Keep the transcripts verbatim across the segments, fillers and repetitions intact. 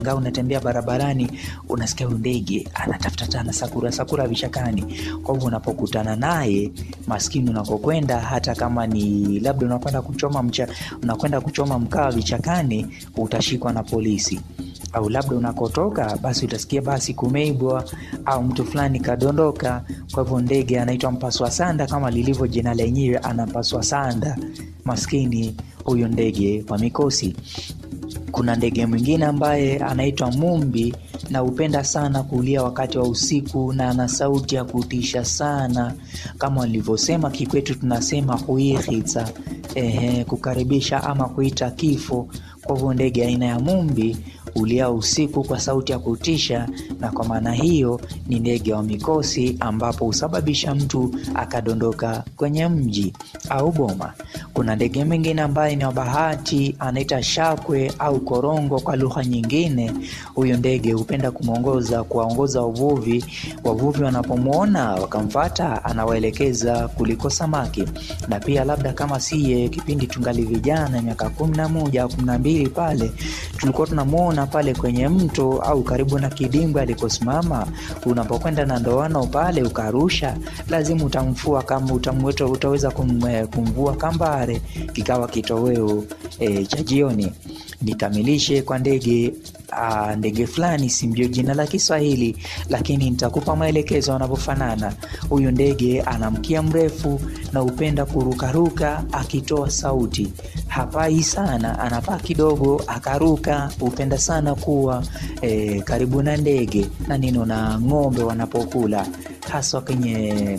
Ngao unatembea barabarani unasikia ndege anatafuta tana sakura sakura vichakani. Kwa hivyo unapokutana naye maskini unakokwenda, hata kama ni labda unakwenda kuchoma mcha unakwenda kuchoma mkaa vichakani, utashikwa na polisi. Au labda unakotoka basi utasikia basi kumeibwa au mtu fulani kadondoka. Kwa hivyo ndege anaitwa mpaswa sanda, kama lilivyo jina lenyewe, anapaswa sanda maskini huyo ndege wa mikosi. Kuna ndege mwingine ambaye anaitwa mumbi, na upenda sana kulia wakati wa usiku, na ana sauti ya kutisha sana. Kama walivyosema kikwetu tunasema huihita, ehe, kukaribisha ama kuita kifo. Kwa hivyo ndege aina ya mumbi ulia usiku kwa sauti ya kutisha, na kwa maana hiyo ni ndege wa mikosi, ambapo usababisha mtu akadondoka kwenye mji au boma. Kuna ndege mwingine ambaye ni wa bahati, anaita shakwe au korongo kwa lugha nyingine. Huyo ndege hupenda kumuongoza kuwaongoza wavuvi. Wavuvi wanapomuona wakamfuata, anawaelekeza kuliko samaki. Na pia labda kama siye kipindi tungali vijana miaka kumi na moja au kumi na mbili pale, tulikuwa tunamuona pale kwenye mto au karibu na kidimbwi alikosimama. Unapokwenda na ndoano pale ukarusha, lazima utamfua, kama utamweta utaweza kum, kumvua kambare kikawa kitoweo e, cha jioni. Nikamilishe kwa ndege a, ndege fulani, simjui jina la Kiswahili, lakini nitakupa maelekezo wanapofanana. Huyu ndege ana mkia mrefu na upenda kurukaruka akitoa sauti. Hapai sana, anapaa kidogo akaruka. Upenda sana kuwa e, karibu na ndege na nino na ng'ombe wanapokula, hasa kwenye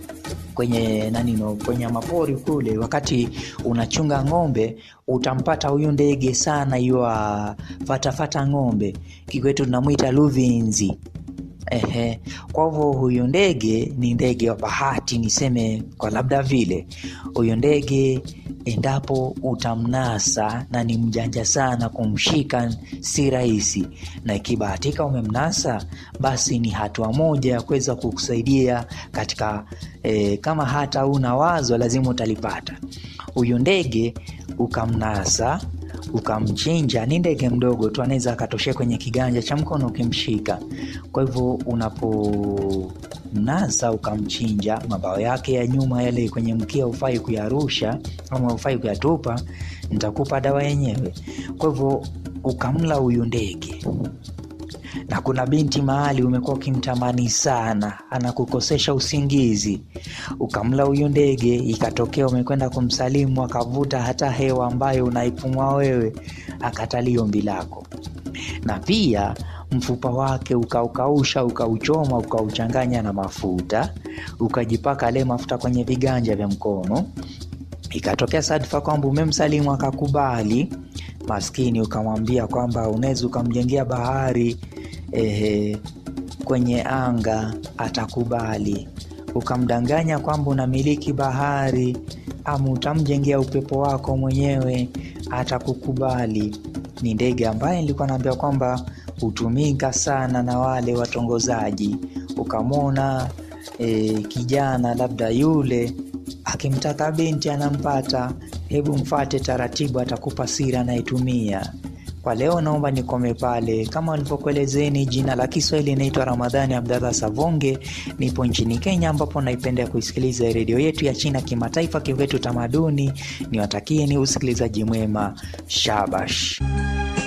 kwenye nanino kwenye mapori kule. Wakati unachunga ng'ombe utampata huyu ndege sana, yua fata fata ng'ombe, kikwetu tunamuita luvinzi. Ehe, kwa hivyo huyu ndege ni ndege wa bahati, niseme kwa labda vile. Huyu ndege endapo utamnasa, na ni mjanja sana, kumshika si rahisi, na ikibahatika umemnasa, basi ni hatua moja ya kuweza kukusaidia katika e, kama hata una wazo lazima utalipata. Huyu ndege ukamnasa ukamchinja, ni ndege mdogo tu, anaweza akatoshea kwenye kiganja cha mkono ukimshika. Kwa hivyo unapo nasa ukamchinja, mabawa yake ya nyuma yale kwenye mkia ufai kuyarusha ama ufai kuyatupa, nitakupa dawa yenyewe. Kwa hivyo ukamla huyu ndege. Na kuna binti mahali umekuwa ukimtamani sana, anakukosesha usingizi, ukamla huyu ndege, ikatokea umekwenda kumsalimu, akavuta hata hewa ambayo unaipumua wewe, akatalii ombi lako. Na pia mfupa wake ukaukausha, ukauchoma, ukauchanganya na mafuta, ukajipaka ile mafuta kwenye viganja vya mkono. Ikatokea sadfa kwamba umemsalimu akakubali, maskini ukamwambia kwamba unaweza ukamjengea bahari ehe, kwenye anga, atakubali. Ukamdanganya kwamba unamiliki bahari, ama utamjengea upepo wako mwenyewe, atakukubali. Ni ndege ambaye nilikuwa naambia kwamba hutumika sana na wale watongozaji. Ukamona e, kijana labda yule akimtaka binti anampata, hebu mfate taratibu, atakupa siri anaitumia. Kwa leo naomba nikome pale. Kama walivyokuelezeni, jina la Kiswahili naitwa Ramadhani Abdalla Savonge. Nipo nchini Kenya, ambapo naipenda kuisikiliza redio yetu ya China kimataifa, kivetu tamaduni. Niwatakie ni usikilizaji mwema. Shabash.